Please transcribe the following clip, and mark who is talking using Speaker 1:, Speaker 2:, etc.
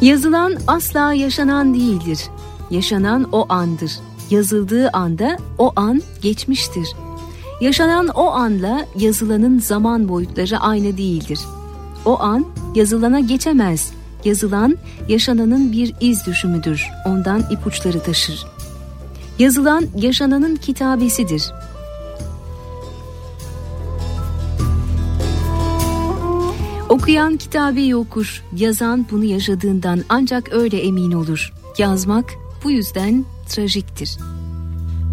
Speaker 1: Yazılan asla yaşanan değildir. Yaşanan o andır. Yazıldığı anda o an geçmiştir. Yaşanan o anla yazılanın zaman boyutları aynı değildir. O an yazılana geçemez. Yazılan yaşananın bir iz düşümüdür. Ondan ipuçları taşır. Yazılan yaşananın kitabesidir. Okuyan kitabeyi okur. Yazan bunu yaşadığından ancak öyle emin olur. Yazmak bu yüzden trajiktir.